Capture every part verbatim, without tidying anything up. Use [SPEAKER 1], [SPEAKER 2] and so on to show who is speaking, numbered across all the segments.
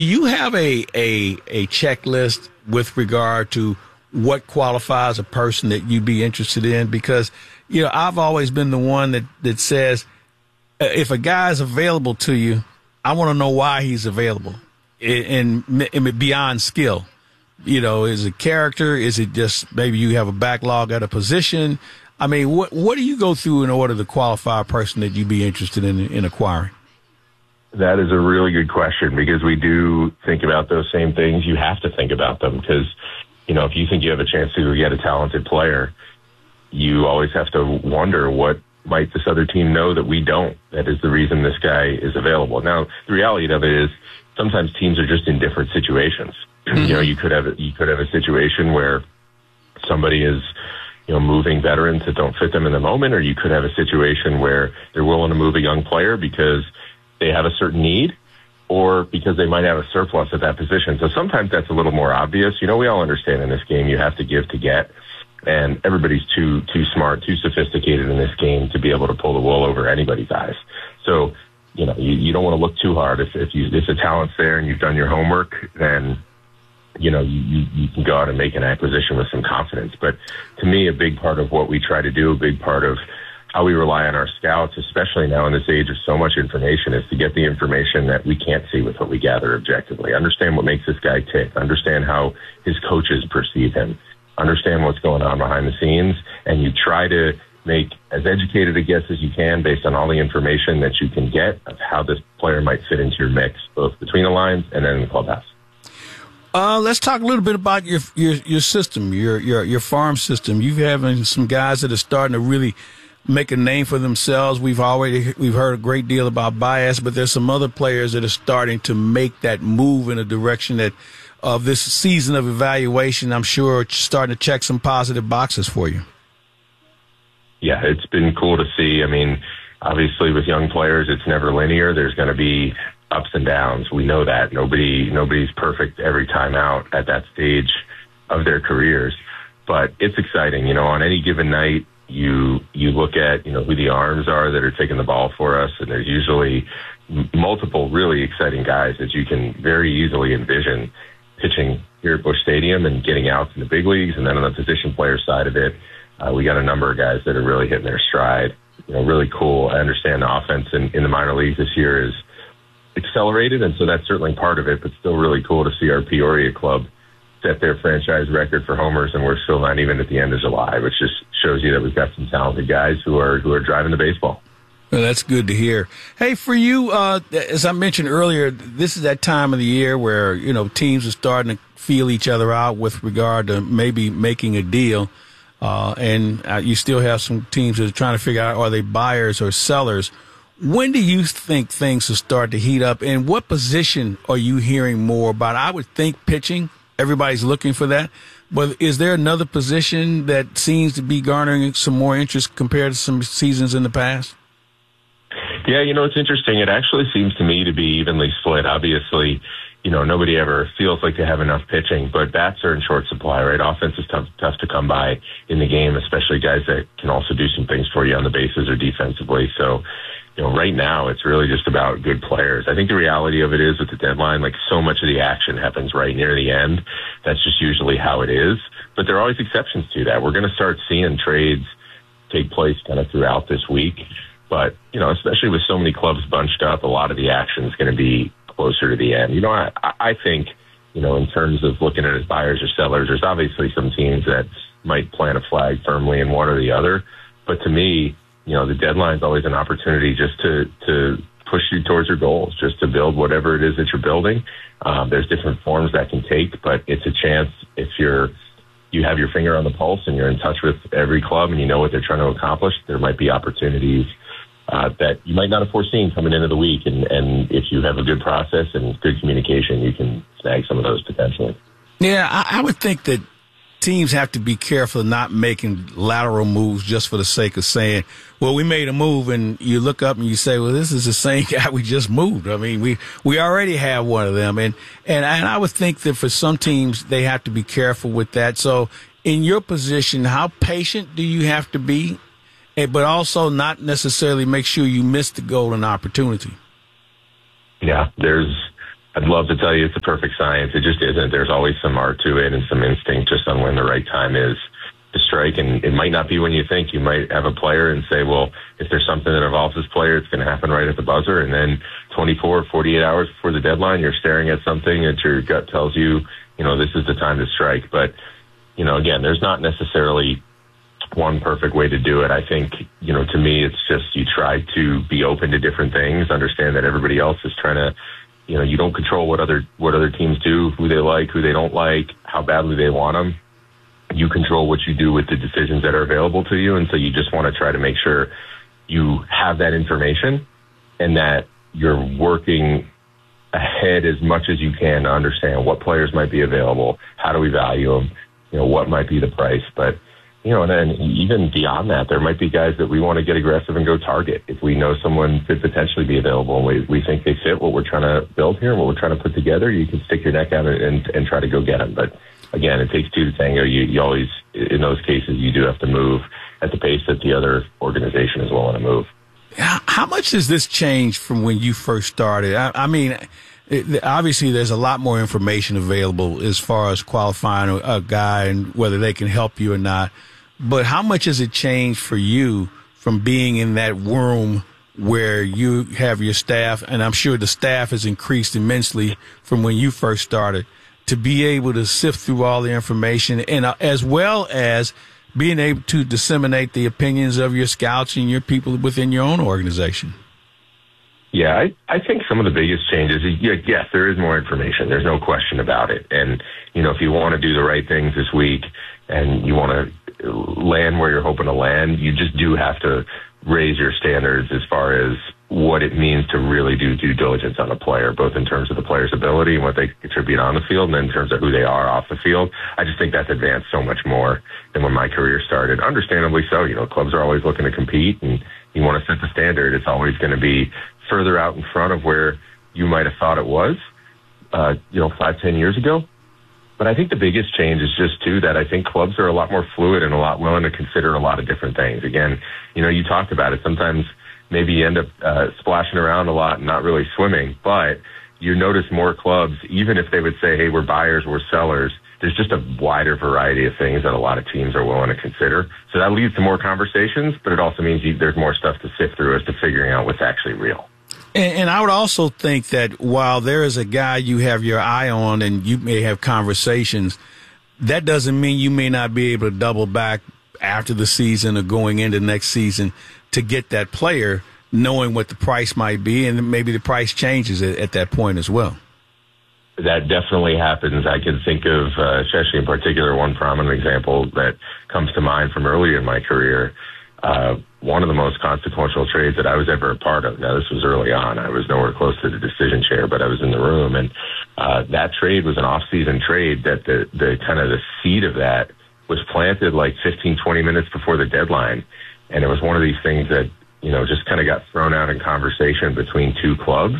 [SPEAKER 1] you have a, a, a checklist with regard to what qualifies a person that you'd be interested in? Because, you know, I've always been the one that, that says, if a guy's available to you, I want to know why he's available and, and beyond skill. You know, is it character? Is it just maybe you have a backlog at a position? I mean, what what do you go through in order to qualify a person that you'd be interested in, in acquiring?
[SPEAKER 2] That is a really good question, because we do think about those same things. You have to think about them because, you know, if you think you have a chance to get a talented player, you always have to wonder what might this other team know that we don't. That is the reason this guy is available. Now, the reality of it is sometimes teams are just in different situations. Mm-hmm. You know, you could have you could have a situation where somebody is, you know, moving veterans that don't fit them in the moment, or you could have a situation where they're willing to move a young player because they have a certain need, or because they might have a surplus at that position. So sometimes that's a little more obvious. You know, we all understand in this game you have to give to get, and everybody's too too smart, too sophisticated in this game to be able to pull the wool over anybody's eyes. So, you know, you, you don't want to look too hard. If if, you, if the talent's there and you've done your homework, then, you know, you, you, you can go out and make an acquisition with some confidence. But to me, a big part of what we try to do, a big part of how we rely on our scouts, especially now in this age of so much information, is to get the information that we can't see with what we gather objectively. Understand what makes this guy tick. Understand how his coaches perceive him. Understand what's going on behind the scenes. And you try to make as educated a guess as you can based on all the information that you can get of how this player might fit into your mix, both between the lines and then in the clubhouse.
[SPEAKER 1] Uh, let's talk a little bit about your your your system, your your your farm system. You've having some guys that are starting to really make a name for themselves. We've already we've heard a great deal about Bias, but there's some other players that are starting to make that move in a direction that of this season of evaluation, I'm sure, starting to check some positive boxes for you.
[SPEAKER 2] Yeah, it's been cool to see. I mean, obviously with young players, it's never linear. There's going to be ups and downs. We know that. Nobody nobody's perfect every time out at that stage of their careers. But it's exciting. You know, on any given night, you you look at, you know, who the arms are that are taking the ball for us, and there's usually m- multiple really exciting guys that you can very easily envision pitching here at Busch Stadium and getting outs in the big leagues. And then on the position player side of it, uh, we got a number of guys that are really hitting their stride. You know, really cool. I understand the offense in, in the minor leagues this year is accelerated, and so that's certainly part of it, but still really cool to see our Peoria club set their franchise record for homers, and we're still not even at the end of July, which just shows you that we've got some talented guys who are who are driving the baseball.
[SPEAKER 1] Well, that's good to hear. Hey, for you, uh, as I mentioned earlier, this is that time of the year where, you know, teams are starting to feel each other out with regard to maybe making a deal. Uh, and uh, you still have some teams that are trying to figure out, are they buyers or sellers? When do you think things will start to heat up? And what position are you hearing more about? I would think pitching. Everybody's looking for that. But is there another position that seems to be garnering some more interest compared to some seasons in the past?
[SPEAKER 2] Yeah, you know, it's interesting. It actually seems to me to be evenly split. Obviously, you know, nobody ever feels like they have enough pitching, but bats are in short supply, right? Offense is tough, tough to come by in the game, especially guys that can also do some things for you on the bases or defensively. So, you know, right now it's really just about good players. I think the reality of it is with the deadline, like so much of the action happens right near the end. That's just usually how it is. But there are always exceptions to that. We're going to start seeing trades take place kind of throughout this week. But, you know, especially with so many clubs bunched up, a lot of the action is going to be closer to the end. You know, I, I think, you know, in terms of looking at it as buyers or sellers, there's obviously some teams that might plant a flag firmly in one or the other. But to me, you know, the deadline is always an opportunity just to, to push you towards your goals, just to build whatever it is that you're building. Um, there's different forms that can take, but it's a chance if you're, you have your finger on the pulse and you're in touch with every club and you know what they're trying to accomplish, there might be opportunities uh, that you might not have foreseen coming into the week. And, and if you have a good process and good communication, you can snag some of those potentially.
[SPEAKER 1] Yeah, I, I would think that teams have to be careful of not making lateral moves just for the sake of saying, well, we made a move, and you look up and you say, well, this is the same guy we just moved. I mean, we, we already have one of them. And, and, and I would think that for some teams, they have to be careful with that. So in your position, how patient do you have to be, but also not necessarily make sure you miss the golden opportunity?
[SPEAKER 2] Yeah, there's I'd love to tell you it's a perfect science. It just isn't. There's always some art to it and some instinct just on when the right time is to strike. And it might not be when you think. You might have a player and say, well, if there's something that involves this player, it's going to happen right at the buzzer. And then twenty-four, forty-eight hours before the deadline, you're staring at something that your gut tells you, you know, this is the time to strike. But, you know, again, there's not necessarily one perfect way to do it. I think, you know, to me, it's just you try to be open to different things, understand that everybody else is trying to, you know, you don't control what other what other teams do, who they like, who they don't like, how badly they want them. You control what you do with the decisions that are available to you. And so you just want to try to make sure you have that information and that you're working ahead as much as you can to understand what players might be available, how do we value them, you know, what might be the price. But, you know, and then even beyond that, there might be guys that we want to get aggressive and go target. If we know someone could potentially be available and we, we think they fit what we're trying to build here and what we're trying to put together, you can stick your neck out and, and, and try to go get them. But again, it takes two to tango. You, you always, in those cases, you do have to move at the pace that the other organization is willing to move.
[SPEAKER 1] How much has this changed from when you first started? I, I mean, it, obviously there's a lot more information available as far as qualifying a, a guy and whether they can help you or not. But how much has it changed for you from being in that room where you have your staff, and I'm sure the staff has increased immensely from when you first started, to be able to sift through all the information and uh, as well as being able to disseminate the opinions of your scouts and your people within your own organization?
[SPEAKER 2] Yeah, I, I think some of the biggest changes, yes, there is more information. There's no question about it. And, you know, if you want to do the right things this week and you want to land where you're hoping to land, you just do have to raise your standards as far as what it means to really do due diligence on a player, both in terms of the player's ability and what they contribute on the field and in terms of who they are off the field. I just think that's advanced so much more than when my career started. Understandably so. You know, clubs are always looking to compete and you want to set the standard. It's always going to be further out in front of where you might have thought it was, uh, you know, five, ten years ago. But I think the biggest change is just, too, that I think clubs are a lot more fluid and a lot willing to consider a lot of different things. Again, you know, you talked about it. Sometimes maybe you end up uh, splashing around a lot and not really swimming, but you notice more clubs, even if they would say, hey, we're buyers, we're sellers, there's just a wider variety of things that a lot of teams are willing to consider. So that leads to more conversations, but it also means you, there's more stuff to sift through as to figuring out what's actually real.
[SPEAKER 1] And, and I would also think that while there is a guy you have your eye on and you may have conversations, that doesn't mean you may not be able to double back after the season or going into next season to get that player, knowing what the price might be, and maybe the price changes at, at that point as well.
[SPEAKER 2] That definitely happens. I can think of, uh, especially in particular, one prominent example that comes to mind from earlier in my career. Uh, one of the most consequential trades that I was ever a part of. Now, this was early on. I was nowhere close to the decision chair, but I was in the room. And uh, that trade was an off-season trade that the, the kind of the seed of that was planted like fifteen, twenty minutes before the deadline. And it was one of these things that, you know, just kind of got thrown out in conversation between two clubs.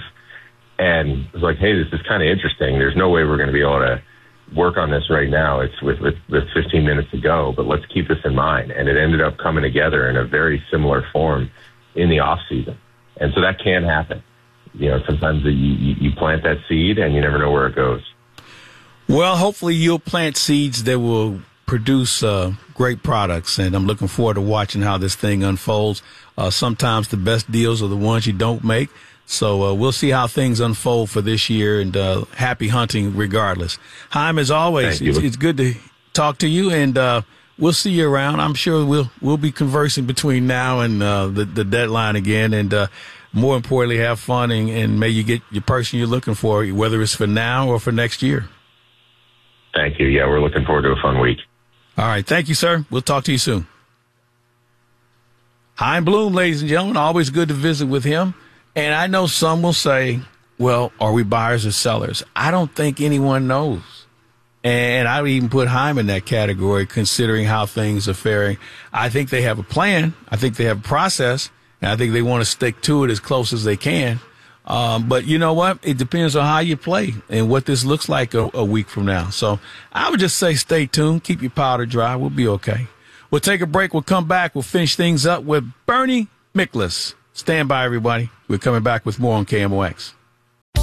[SPEAKER 2] And it was like, hey, this is kind of interesting. There's no way we're going to be able to work on this right now. It's with, with, with fifteen minutes to go, but let's keep this in mind. And it ended up coming together in a very similar form in the off season. And so that can happen. You know, sometimes you, you, you plant that seed and you never know where it goes.
[SPEAKER 1] Well, hopefully you'll plant seeds that will produce uh, great products, and I'm looking forward to watching how this thing unfolds. Uh, sometimes the best deals are the ones you don't make. So uh, we'll see how things unfold for this year, and uh, happy hunting regardless. Chaim, as always, it's, it's good to talk to you, and uh, we'll see you around. I'm sure we'll we'll be conversing between now and uh, the, the deadline again, and uh, more importantly, have fun, and, and may you get your person you're looking for, whether it's for now or for next year.
[SPEAKER 2] Thank you. Yeah, we're looking forward to a fun week.
[SPEAKER 1] All right. Thank you, sir. We'll talk to you soon. Chaim Bloom, ladies and gentlemen, always good to visit with him. And I know some will say, well, are we buyers or sellers? I don't think anyone knows. And I would even put Chaim in that category, considering how things are faring. I think they have a plan. I think they have a process. And I think they want to stick to it as close as they can. Um, but you know what? It depends on how you play and what this looks like a, a week from now. So I would just say stay tuned. Keep your powder dry. We'll be okay. We'll take a break. We'll come back. We'll finish things up with Bernie Miklasz. Stand by, everybody. We're coming back with more on K M O X.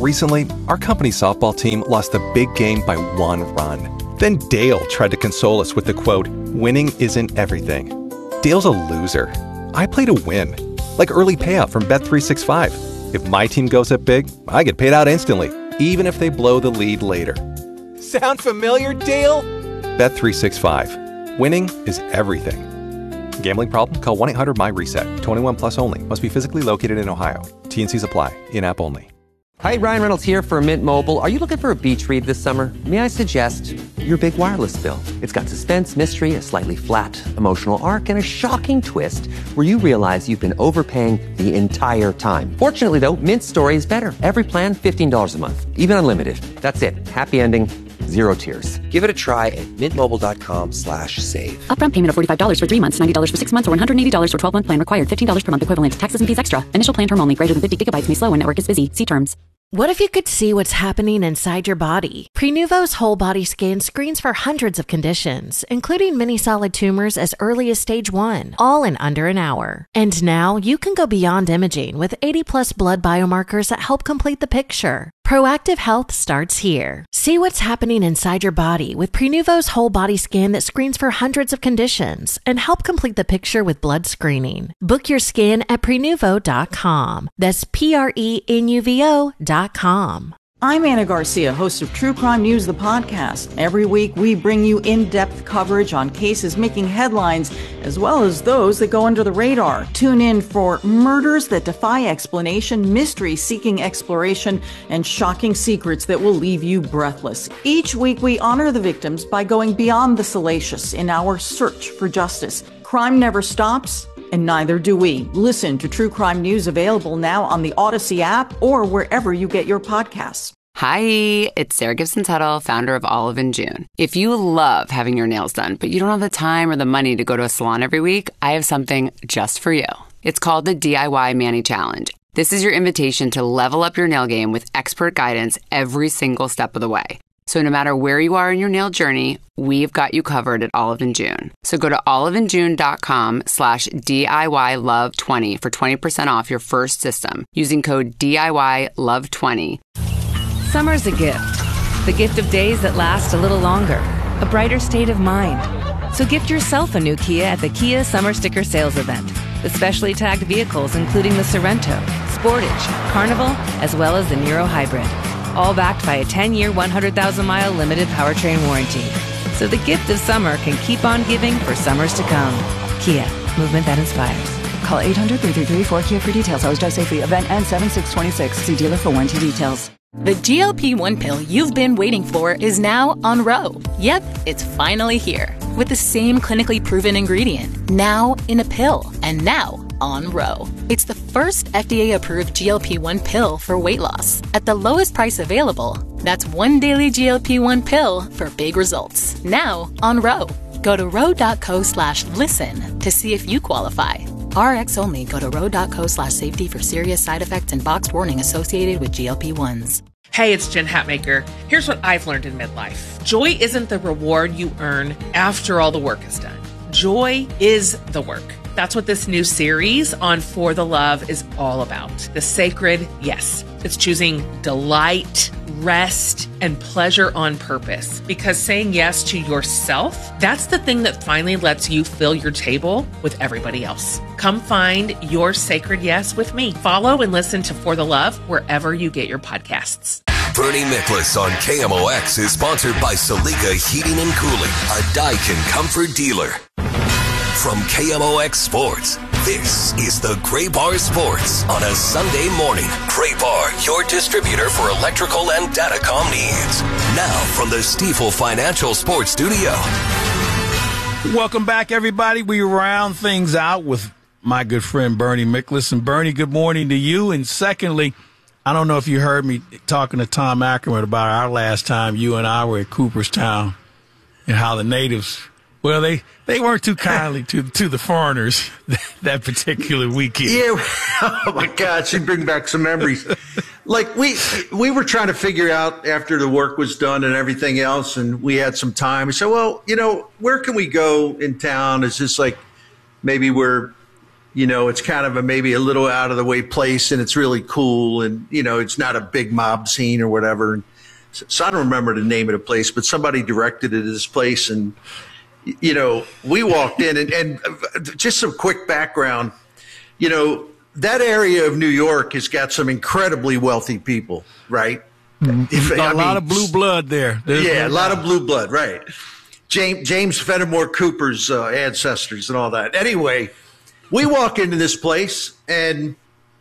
[SPEAKER 3] Recently, our company softball team lost a big game by one run. Then Dale tried to console us with the quote, "Winning isn't everything." Dale's a loser. I play to win. Like early payout from Bet three sixty-five. If my team goes up big, I get paid out instantly, even if they blow the lead later. Sound familiar, Dale? Bet three sixty-five. Winning is everything. Gambling problem? Call one eight hundred M Y reset. twenty-one plus only. Must be physically located in Ohio. T and C's apply. In-app only.
[SPEAKER 4] Hi, Ryan Reynolds here for Mint Mobile. Are you looking for a beach read this summer? May I suggest your big wireless bill? It's got suspense, mystery, a slightly flat emotional arc, and a shocking twist where you realize you've been overpaying the entire time. Fortunately, though, Mint's story is better. Every plan, fifteen dollars a month. Even unlimited. That's it. Happy ending. Zero tears. Give it a try at mintmobile.com slash save.
[SPEAKER 5] Upfront payment of forty-five dollars for three months, ninety dollars for six months, or one hundred eighty dollars for twelve-month plan required. fifteen dollars per month equivalent. Taxes and fees extra. Initial plan term only. Greater than fifty gigabytes may slow when network is busy. See terms.
[SPEAKER 6] What if you could see what's happening inside your body? Prenuvo's whole body scan screens for hundreds of conditions, including many solid tumors as early as stage one, all in under an hour. And now you can go beyond imaging with eighty plus blood biomarkers that help complete the picture. Proactive health starts here. See what's happening inside your body with Prenuvo's whole body scan that screens for hundreds of conditions and help complete the picture with blood screening. Book your scan at prenuvo dot com. That's P R E N U V O dot com.
[SPEAKER 7] I'm Anna Garcia, host of True Crime News, the podcast. Every week, we bring you in-depth coverage on cases making headlines, as well as those that go under the radar. Tune in for murders that defy explanation, mysteries seeking exploration, and shocking secrets that will leave you breathless. Each week, we honor the victims by going beyond the salacious in our search for justice. Crime never stops, and neither do we. Listen to True Crime News, available now on the Odyssey app or wherever you get your podcasts.
[SPEAKER 8] Hi, it's Sarah Gibson Tuttle, founder of Olive and June. If you love having your nails done, but you don't have the time or the money to go to a salon every week, I have something just for you. It's called the D I Y Mani Challenge. This is your invitation to level up your nail game with expert guidance every single step of the way. So no matter where you are in your nail journey, we've got you covered at Olive and June. So go to oliveandjune.com slash DIY love 20 for twenty percent off your first system using code D I Y love twenty.
[SPEAKER 9] Summer's a gift. The gift of days that last a little longer. A brighter state of mind. So gift yourself a new Kia at the Kia Summer Sticker Sales Event. With specially tagged vehicles including the Sorrento, Sportage, Carnival, as well as the Niro Hybrid. All backed by a ten-year, one hundred thousand mile limited powertrain warranty. So the gift of summer can keep on giving for summers to come. Kia, movement that inspires.
[SPEAKER 10] Call eight hundred, three three three, four Kia for details. Always drive safely. Event ends seven six twenty-six. See dealer for warranty details.
[SPEAKER 11] The G L P one pill you've been waiting for is now on Ro. Yep, it's finally here. With the same clinically proven ingredient. Now in a pill. And now on Ro. It's the first F D A-approved G L P one pill for weight loss. At the lowest price available. That's one daily G L P one pill for big results. Now on Ro. Go to ro.co slash listen to see if you qualify. R X only. Go to ro.co slash safety for serious side effects and boxed warning associated with G L P ones.
[SPEAKER 12] Hey, it's Jen Hatmaker. Here's what I've learned in midlife. Joy isn't the reward you earn after all the work is done. Joy is the work. That's what this new series on For the Love is all about. The sacred yes. It's choosing delight, rest, and pleasure on purpose. Because saying yes to yourself, that's the thing that finally lets you fill your table with everybody else. Come find your sacred yes with me. Follow and listen to For the Love wherever you get your podcasts.
[SPEAKER 13] Bernie Miklasz on K M O X is sponsored by Salika Heating and Cooling, a Daikin comfort dealer. From K M O X Sports, this is the Gray Bar Sports on a Sunday morning. Gray Bar, your distributor for electrical and datacom needs. Now from the Stifel Financial Sports Studio.
[SPEAKER 1] Welcome back, everybody. We round things out with my good friend Bernie Miklasz. And Bernie, good morning to you. And secondly, I don't know if you heard me talking to Tom Ackerman about our last time you and I were at Cooperstown and how the natives, well, they, they weren't too kindly to to the foreigners that particular weekend.
[SPEAKER 14] Yeah. Oh, my gosh. You bring back some memories. Like, we we were trying to figure out after the work was done and everything else, and we had some time. We said, well, you know, where can we go in town? Is this like maybe where You know, it's kind of a maybe a little out of the way place, and it's really cool, and you know, it's not a big mob scene or whatever. So, so I don't remember the name of the place, but somebody directed it to this place, and you know, we walked in, and, and just some quick background. You know, that area of New York has got some incredibly wealthy people, right?
[SPEAKER 1] If, a I lot mean, of blue blood there. There's
[SPEAKER 14] yeah,
[SPEAKER 1] no
[SPEAKER 14] a lot
[SPEAKER 1] doubt.
[SPEAKER 14] of blue blood, right? James James Fenimore Cooper's uh, ancestors and all that. Anyway. We walk into this place, and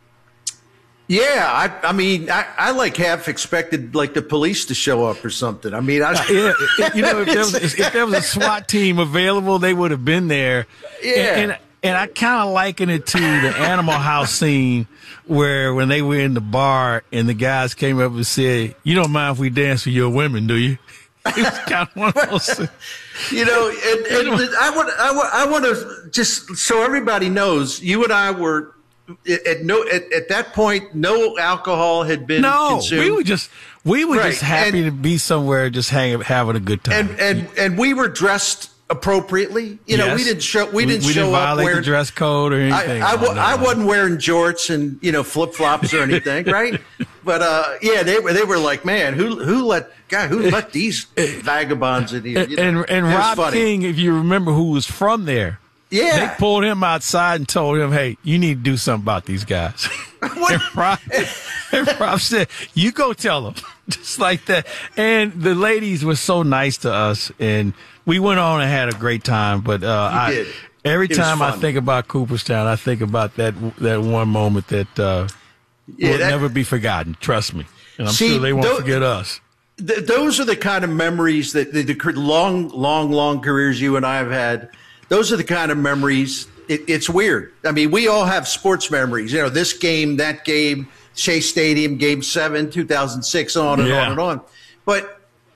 [SPEAKER 14] yeah, I, I mean, I, I like half expected like the police to show up or something. I mean, I,
[SPEAKER 1] yeah, if, you know, if there, was, if there was a SWAT team available, they would have been there.
[SPEAKER 14] Yeah,
[SPEAKER 1] and and, and I kind of liken it to the Animal House scene where when they were in the bar and the guys came up and said, "You don't mind if we dance for your women, do you?" It was kind of one of those.
[SPEAKER 14] You know, and, and I want, I want, I want to just so everybody knows, you and I were at no at, at that point, no alcohol had been
[SPEAKER 1] no,
[SPEAKER 14] consumed.
[SPEAKER 1] we were just we were
[SPEAKER 14] right.
[SPEAKER 1] just happy
[SPEAKER 14] and,
[SPEAKER 1] to be somewhere, just hanging, having a good time,
[SPEAKER 14] and and and we were dressed appropriately. You know,
[SPEAKER 1] yes.
[SPEAKER 14] we didn't show we didn't
[SPEAKER 1] we, we
[SPEAKER 14] show
[SPEAKER 1] didn't
[SPEAKER 14] up
[SPEAKER 1] violate
[SPEAKER 14] wearing
[SPEAKER 1] the dress code or anything.
[SPEAKER 14] I, I,
[SPEAKER 1] oh, no,
[SPEAKER 14] I
[SPEAKER 1] no.
[SPEAKER 14] wasn't wearing jorts and you know flip flops or anything, right? But uh, yeah, they were they were like, man, who who let God who let these vagabonds in here? You know,
[SPEAKER 1] and and
[SPEAKER 14] it was
[SPEAKER 1] Rob
[SPEAKER 14] funny.
[SPEAKER 1] King, if you remember, who was from there.
[SPEAKER 14] Yeah.
[SPEAKER 1] They pulled him outside and told him, "Hey, you need to do something about these guys." and, Rob, and Rob said, "You go tell them," just like that. And the ladies were so nice to us, and we went on and had a great time. But uh, I,
[SPEAKER 14] did.
[SPEAKER 1] every
[SPEAKER 14] It was
[SPEAKER 1] time I
[SPEAKER 14] fun.
[SPEAKER 1] think about Cooperstown, I think about that that one moment that uh,
[SPEAKER 14] Yeah,
[SPEAKER 1] will
[SPEAKER 14] that-
[SPEAKER 1] never be forgotten. Trust me, and I'm
[SPEAKER 14] See,
[SPEAKER 1] sure they won't
[SPEAKER 14] tho-
[SPEAKER 1] forget us.
[SPEAKER 14] Th- those are the kind of memories that the, the long, long, long careers you and I have had. Those are the kind of memories. It, it's weird. I mean, we all have sports memories. You know, this game, that game, Shea Stadium, Game Seven, two thousand six, on and
[SPEAKER 1] Yeah.
[SPEAKER 14] on and on. But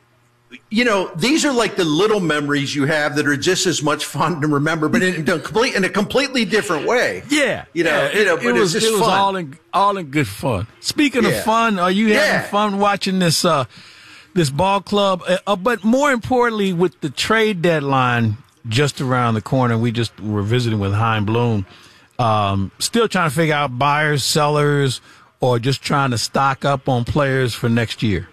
[SPEAKER 14] you know, these are like the little memories you have that are just as much fun to remember, but in, in a complete in a completely different way.
[SPEAKER 1] Yeah,
[SPEAKER 14] you know,
[SPEAKER 1] yeah,
[SPEAKER 14] you know,
[SPEAKER 1] it,
[SPEAKER 14] but
[SPEAKER 1] it was
[SPEAKER 14] it's just
[SPEAKER 1] it was
[SPEAKER 14] fun.
[SPEAKER 1] all in all in good fun. Speaking
[SPEAKER 14] Yeah.
[SPEAKER 1] of fun, are you having
[SPEAKER 14] Yeah.
[SPEAKER 1] fun watching this uh, this ball club? Uh, uh, but more importantly, with the trade deadline just around the corner, we just were visiting with Hein Bloom. Um, still trying to figure out buyers, sellers, or just trying to stock up on players for next year.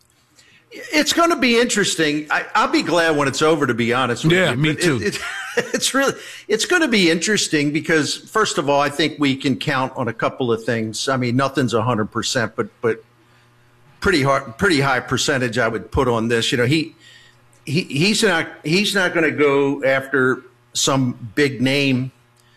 [SPEAKER 14] It's going to be interesting. I, I'll be glad when it's over, to be honest with
[SPEAKER 1] Yeah,
[SPEAKER 14] you.
[SPEAKER 1] me
[SPEAKER 14] But
[SPEAKER 1] too.
[SPEAKER 14] It, it, it's really, it's going to be interesting because, first of all, I think we can count on a couple of things. I mean, nothing's a hundred percent, but but pretty hard, pretty high percentage I would put on this. You know, he he he's not he's not going to go after some big name.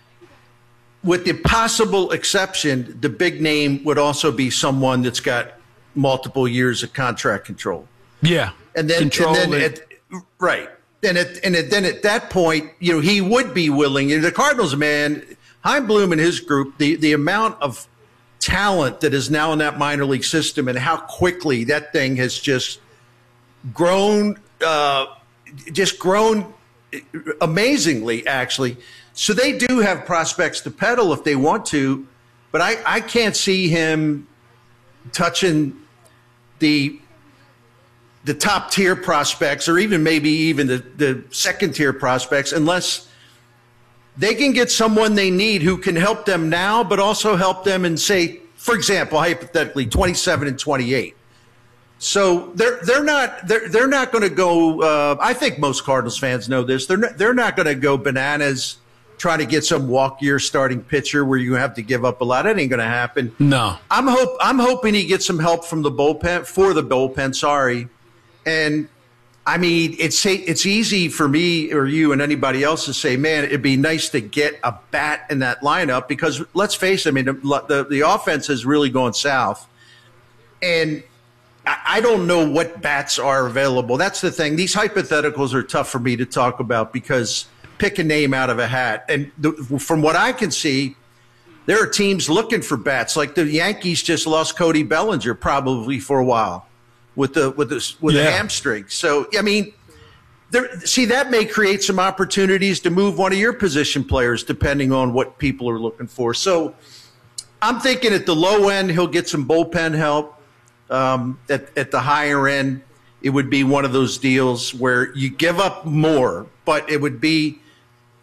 [SPEAKER 14] With the possible exception, the big name would also be someone that's got multiple years of contract control.
[SPEAKER 1] Yeah,
[SPEAKER 14] And then,
[SPEAKER 1] control
[SPEAKER 14] and then
[SPEAKER 1] it.
[SPEAKER 14] at, right. And at, and at, then at that point, you know, he would be willing. You know, the Cardinals, man, Hein Bloom and his group, the, the amount of talent that is now in that minor league system and how quickly that thing has just grown, uh, just grown amazingly, actually. So they do have prospects to peddle if they want to, but I, I can't see him touching the the top tier prospects or even maybe even the, the second tier prospects unless they can get someone they need who can help them now, but also help them in, say, for example, hypothetically, twenty-seven and twenty-eight. So they're they're not they're they're not going to go. Uh, I think most Cardinals fans know this. They're not, they're not going to go bananas trying to get some walk year starting pitcher where you have to give up a lot. That ain't going to happen.
[SPEAKER 1] No,
[SPEAKER 14] I'm hope I'm hoping he gets some help from the bullpen for the bullpen. Sorry, and I mean it's it's easy for me or you and anybody else to say, man, it'd be nice to get a bat in that lineup because let's face it, I mean the the, the offense has really gone south, and I, I don't know what bats are available. That's the thing. These hypotheticals are tough for me to talk about because pick a name out of a hat, and the, from what I can see, there are teams looking for bats. Like the Yankees just lost Cody Bellinger probably for a while with the with the, with
[SPEAKER 1] Yeah.
[SPEAKER 14] a hamstring. So I mean, there, see that may create some opportunities to move one of your position players depending on what people are looking for. So I'm thinking at the low end he'll get some bullpen help. Um, at at the higher end, it would be one of those deals where you give up more, but it would be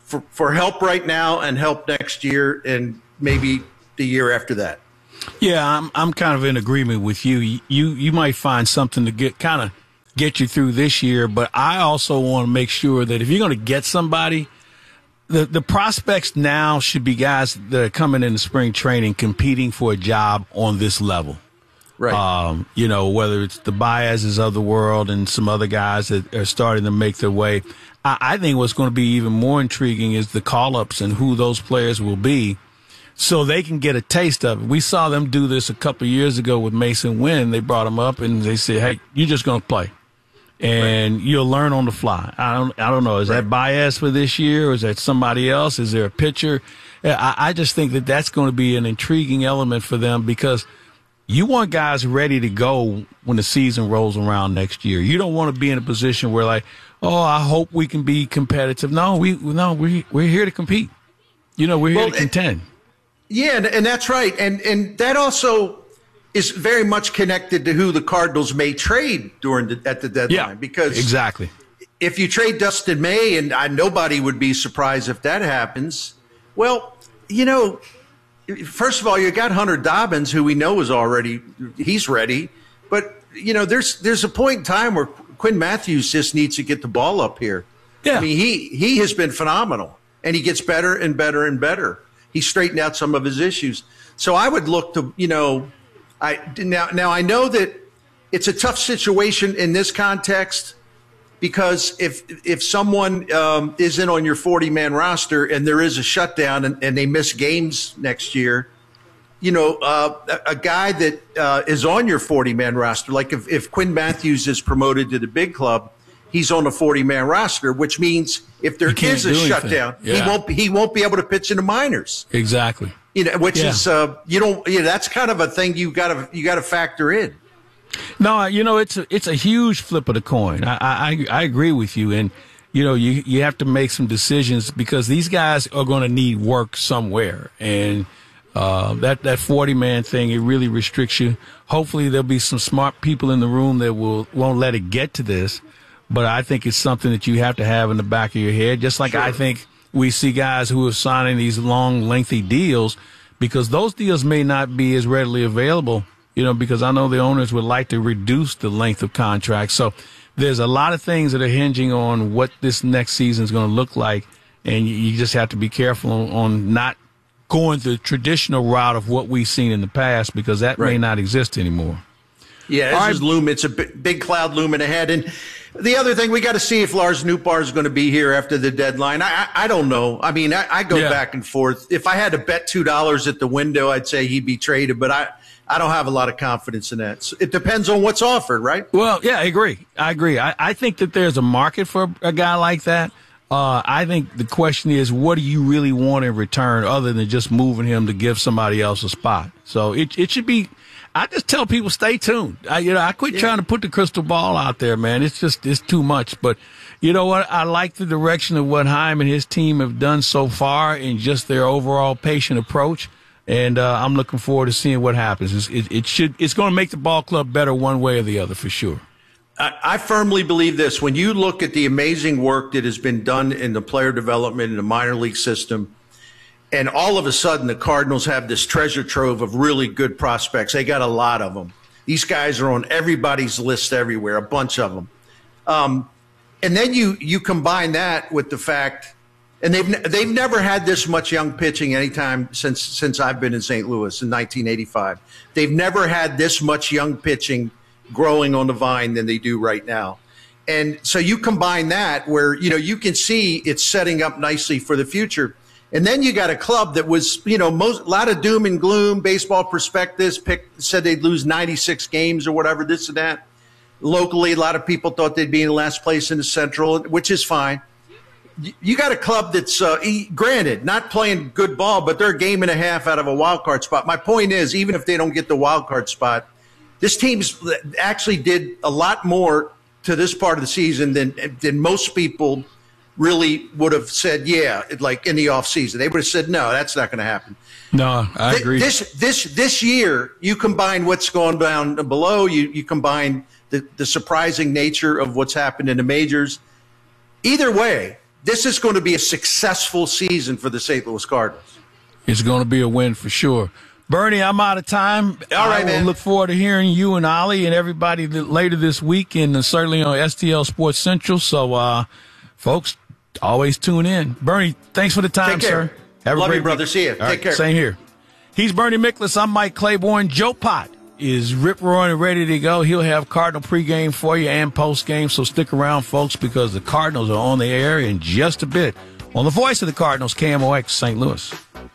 [SPEAKER 14] for, for help right now and help next year and maybe the year after that.
[SPEAKER 1] Yeah, I'm I'm kind of in agreement with you. You you might find something to get kind of get you through this year, but I also want to make sure that if you're going to get somebody, the the prospects now should be guys that are coming into spring training competing for a job on this level.
[SPEAKER 14] Right.
[SPEAKER 1] Um, you know, whether it's the Baez's of the world and some other guys that are starting to make their way. I, I think what's going to be even more intriguing is the call-ups and who those players will be, so they can get a taste of it. We saw them do this a couple of years ago with Mason Wynn. They brought him up and they said, "Hey, you're just going to play, and right. you'll learn on the fly." I don't, I don't know. Is right. that Baez for this year, or is that somebody else? Is there a pitcher? I, I just think that that's going to be an intriguing element for them, because you want guys ready to go when the season rolls around next year. You don't want to be in a position where, like, oh, I hope we can be competitive. No, we no we we're here to compete. You know, we're here well, to contend.
[SPEAKER 14] It, Yeah, and, and that's right. And and that also is very much connected to who the Cardinals may trade during the, at the deadline.
[SPEAKER 1] Yeah,
[SPEAKER 14] because
[SPEAKER 1] exactly.
[SPEAKER 14] If you trade Dustin May, and I, nobody would be surprised if that happens, well, you know, first of all, you got Hunter Dobbins, who we know is already – he's ready. But, you know, there's there's a point in time where Quinn Matthews just needs to get the ball up here.
[SPEAKER 1] Yeah.
[SPEAKER 14] I mean, he, he has been phenomenal, and he gets better and better and better. He straightened out some of his issues. So I would look to, you know, I now now I know that it's a tough situation in this context, because if if someone um, isn't on your forty-man roster and there is a shutdown and, and they miss games next year, you know, uh, a, a guy that uh, is on your forty-man roster, like if, if Quinn Matthews is promoted to the big club, he's on a forty-man roster, which means if there is a shutdown, yeah. he won't he won't be able to pitch in the minors.
[SPEAKER 1] Exactly.
[SPEAKER 14] You know, which
[SPEAKER 1] yeah.
[SPEAKER 14] is uh, you don't you know, that's kind of a thing you got to you got to factor in.
[SPEAKER 1] No, you know, it's a, it's a huge flip of the coin. I, I I agree with you, and you know, you you have to make some decisions, because these guys are going to need work somewhere, and uh, that that forty-man thing, it really restricts you. Hopefully, there'll be some smart people in the room that will won't let it get to this. But I think it's something that you have to have in the back of your head, just like sure. I think we see guys who are signing these long, lengthy deals, because those deals may not be as readily available, you know, because I know the owners would like to reduce the length of contracts. So there's a lot of things that are hinging on what this next season is going to look like, and you just have to be careful on, on not going the traditional route of what we've seen in the past, because that right. may not exist anymore.
[SPEAKER 14] Yeah, this right. is loom. It's a big, big cloud looming ahead. And the other thing, we got to see if Lars Nootbaar is going to be here after the deadline. I, I, I don't know. I mean, I, I go yeah. back and forth. If I had to bet two dollars at the window, I'd say he'd be traded. But I, I don't have a lot of confidence in that. So it depends on what's offered, right?
[SPEAKER 1] Well, yeah, I agree. I agree. I, I think that there's a market for a guy like that. Uh, I think the question is, what do you really want in return other than just moving him to give somebody else a spot? So it it should be. I just tell people, stay tuned. I, you know, I quit yeah. trying to put the crystal ball out there, man. It's just, it's too much. But you know what? I like the direction of what Chaim and his team have done so far, and just their overall patient approach. And uh, I'm looking forward to seeing what happens. It's, it, it should, it's going to make the ball club better one way or the other, for sure.
[SPEAKER 14] I, I firmly believe this. When you look at the amazing work that has been done in the player development in the minor league system, and all of a sudden, the Cardinals have this treasure trove of really good prospects. They got a lot of them. These guys are on everybody's list everywhere, a bunch of them. Um, and then you you combine that with the fact, and they've they've never had this much young pitching anytime since since I've been in Saint Louis in nineteen eighty-five. They've never had this much young pitching growing on the vine than they do right now. And so you combine that where, you know, you can see it's setting up nicely for the future. And then you got a club that was, you know, most, a lot of doom and gloom. Baseball Prospectus picked, said they'd lose ninety-six games or whatever, this and that. Locally, a lot of people thought they'd be in last place in the Central, which is fine. You got a club that's, uh, granted, not playing good ball, but they're a game and a half out of a wild card spot. My point is, even if they don't get the wild card spot, this team's actually did a lot more to this part of the season than than most people really would have said, yeah, like in the offseason. They would have said, no, that's not going to happen.
[SPEAKER 1] No, I agree.
[SPEAKER 14] This this this year, you combine what's going down below, you, you combine the, the surprising nature of what's happened in the majors. Either way, this is going to be a successful season for the Saint Louis Cardinals.
[SPEAKER 1] It's going to be a win for sure. Bernie, I'm out of time.
[SPEAKER 14] All right,
[SPEAKER 1] I
[SPEAKER 14] man.
[SPEAKER 1] look forward to hearing you and Ollie and everybody later this week, and uh, certainly on S T L Sports Central. So, uh, folks, always tune in. Bernie, thanks for the time,
[SPEAKER 14] Take care.
[SPEAKER 1] sir. Have
[SPEAKER 14] Love
[SPEAKER 1] a great
[SPEAKER 14] you, brother.
[SPEAKER 1] week.
[SPEAKER 14] See you.
[SPEAKER 1] All
[SPEAKER 14] Take
[SPEAKER 1] right,
[SPEAKER 14] care.
[SPEAKER 1] Same here. He's Bernie Miklasz. I'm Mike Claiborne. Joe Pott is rip-roaring and ready to go. He'll have Cardinal pregame for you and postgame, so stick around, folks, because the Cardinals are on the air in just a bit on the voice of the Cardinals, K M O X Saint Louis.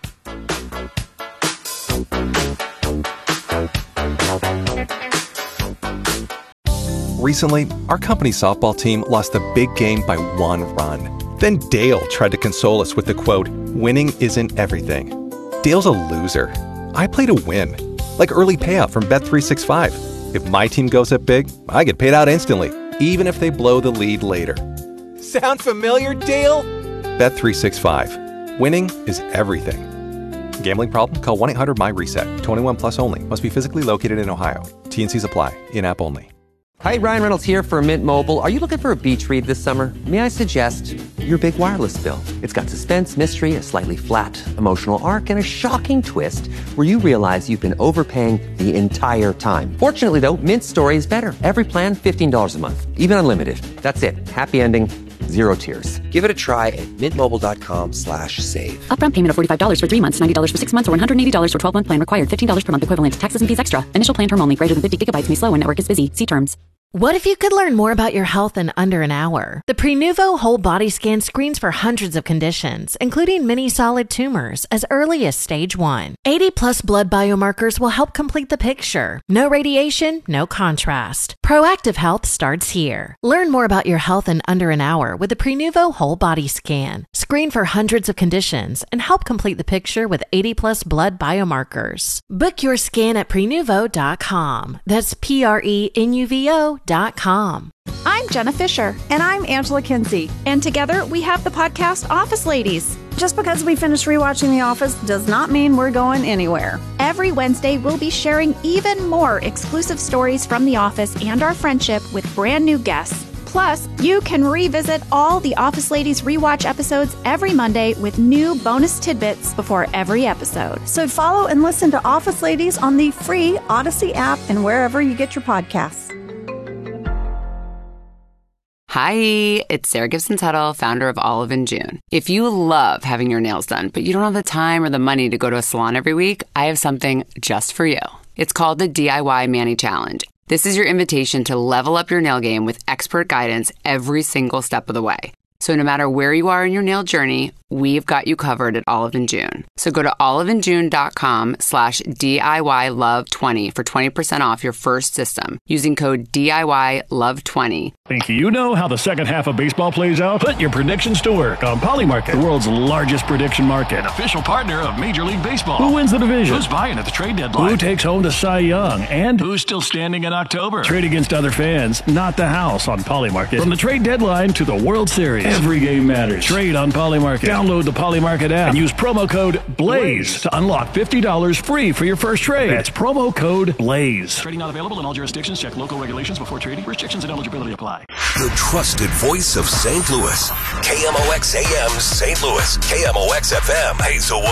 [SPEAKER 3] Recently, our company softball team lost a big game by one run. Then Dale tried to console us with the quote, "Winning isn't everything." Dale's a loser. I play to win. Like early payout from Bet three sixty-five. If my team goes up big, I get paid out instantly, even if they blow the lead later. Sound familiar, Dale? Bet three sixty-five. Winning is everything. Gambling problem? Call one eight hundred M Y reset. twenty-one plus only. Must be physically located in Ohio. T and Cs apply. In-app only.
[SPEAKER 4] Hi, Ryan Reynolds here for Mint Mobile. Are you looking for a beach read this summer? May I suggest your big wireless bill? It's got suspense, mystery, a slightly flat, emotional arc, and a shocking twist where you realize you've been overpaying the entire time. Fortunately, though, Mint's story is better. Every plan, fifteen dollars a month. Even unlimited. That's it. Happy ending. Zero tears. Give it a try at mintmobile.com slash save.
[SPEAKER 5] Upfront payment of forty-five dollars for three months, ninety dollars for six months, or one hundred eighty dollars for twelve-month plan required. fifteen dollars per month equivalent. Taxes and fees extra. Initial plan term only. Greater than fifty gigabytes may slow when network is busy. See terms.
[SPEAKER 6] What if you could learn more about your health in under an hour? The Prenuvo Whole Body Scan screens for hundreds of conditions, including many solid tumors, as early as stage one. eighty plus blood biomarkers will help complete the picture. No radiation, no contrast. Proactive health starts here. Learn more about your health in under an hour with the Prenuvo Whole Body Scan. Screen for hundreds of conditions and help complete the picture with eighty plus blood biomarkers. Book your scan at prenuvo dot com. That's P R E N U V O dot com.
[SPEAKER 15] I'm Jenna Fisher. And I'm Angela Kinsey. And together we have the podcast Office Ladies. Just because we finished rewatching The Office does not mean we're going anywhere. Every Wednesday, we'll be sharing even more exclusive stories from The Office and our friendship with brand new guests. Plus, you can revisit all the Office Ladies rewatch episodes every Monday with new bonus tidbits before every episode.
[SPEAKER 16] So follow and listen to Office Ladies on the free Odyssey app and wherever you get your podcasts.
[SPEAKER 8] Hi, it's Sarah Gibson Tuttle, founder of Olive and June. If you love having your nails done, but you don't have the time or the money to go to a salon every week, I have something just for you. It's called the D I Y Mani Challenge. This is your invitation to level up your nail game with expert guidance every single step of the way. So no matter where you are in your nail journey, we've got you covered at Olive and June. So go to oliveandjune.com slash DIY love 20 for twenty percent off your first system using code D I Y love twenty.
[SPEAKER 17] Think you know how the second half of baseball plays out? Put your predictions to work on Polymarket, the world's largest prediction market. An official partner of Major League Baseball. Who wins the division? Who's buying at the trade deadline? Who takes home the Cy Young? And who's still standing in October? Trade against other fans, not the house on Polymarket. From the trade deadline to the World Series, every game matters. Trade on Polymarket. Download the Polymarket app and use promo code BLAZE to unlock fifty dollars free for your first trade. That's promo code BLAZE. Trading not available in all jurisdictions. Check local regulations before trading. Restrictions and eligibility apply.
[SPEAKER 13] The trusted voice of Saint Louis. K M O X A M Saint Louis. K M O X F M Hazelwood.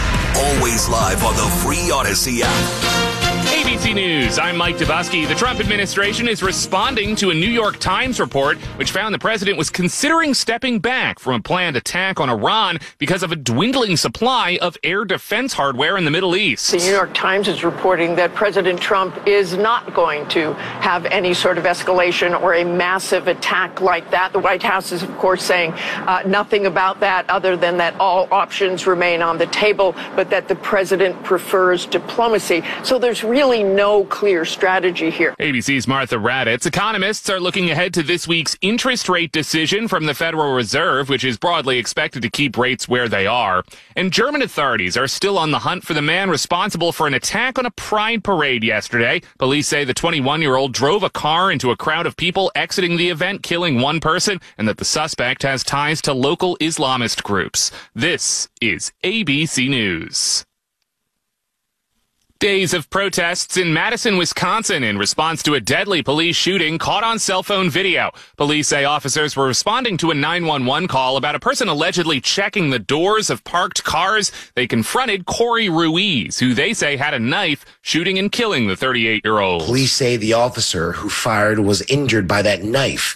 [SPEAKER 13] Always live on the free Odyssey app.
[SPEAKER 18] A B C News, I'm Mike Dubosky. The Trump administration is responding to a New York Times report which found the president was considering stepping back from a planned attack on Iran because of a dwindling supply of air defense hardware in the Middle East.
[SPEAKER 19] The New York Times is reporting that President Trump is not going to have any sort of escalation or a massive attack like that. The White House is, of course, saying uh, nothing about that other than that all options remain on the table, but that the president prefers diplomacy. So there's really no clear strategy here.
[SPEAKER 18] A B C's Martha Raddatz. Economists are looking ahead to this week's interest rate decision from the Federal Reserve, which is broadly expected to keep rates where they are. And German authorities are still on the hunt for the man responsible for an attack on a pride parade yesterday. Police say the twenty-one-year-old drove a car into a crowd of people exiting the event, killing one person, and that the suspect has ties to local Islamist groups. This is A B C News. Days of protests in Madison, Wisconsin in response to a deadly police shooting caught on cell phone video. Police say officers were responding to a nine one one call about a person allegedly checking the doors of parked cars. They confronted Corey Ruiz, who they say had a knife, shooting and killing the thirty-eight-year-old.
[SPEAKER 20] Police say the officer who fired was injured by that knife.